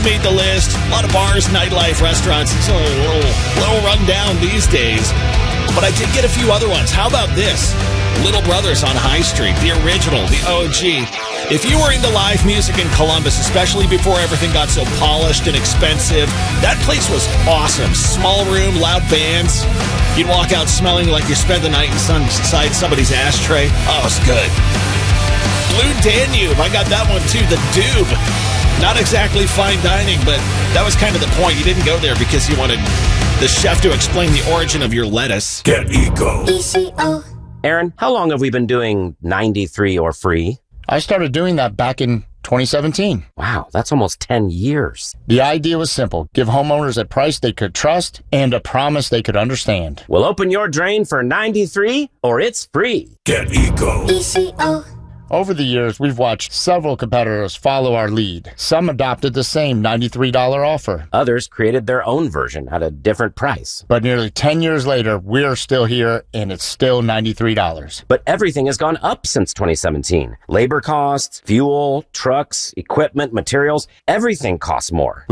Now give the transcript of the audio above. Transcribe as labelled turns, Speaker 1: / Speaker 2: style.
Speaker 1: made the list. A lot of bars, nightlife, restaurants. It's a little run down these days. But I did get a few other ones. How about this? Little Brothers on High Street, the original, the OG. If you were into live music in Columbus, especially before everything got so polished and expensive, that place was awesome. Small room, loud bands. You'd walk out smelling like you spent the night inside somebody's ashtray. Oh, it was good. Blue Danube, I got that one too, the Dube. Not exactly fine dining, but that was kind of the point. You didn't go there because you wanted the chef to explain the origin of your lettuce.
Speaker 2: Get Eco.
Speaker 3: ECO.
Speaker 4: Aaron, how long have we been doing 93 or free?
Speaker 5: I started doing that back in 2017.
Speaker 4: Wow, that's almost 10 years.
Speaker 5: The idea was simple. Give homeowners a price they could trust and a promise they could understand.
Speaker 4: Well, open your drain for 93 or it's free.
Speaker 2: Get Eco.
Speaker 3: ECO.
Speaker 5: Over the years, we've watched several competitors follow our lead. Some adopted the same $93 offer.
Speaker 4: Others created their own version at a different price.
Speaker 5: But nearly 10 years later, we're still here, and it's still $93.
Speaker 4: But everything has gone up since 2017. Labor costs, fuel, trucks, equipment, materials, everything costs more.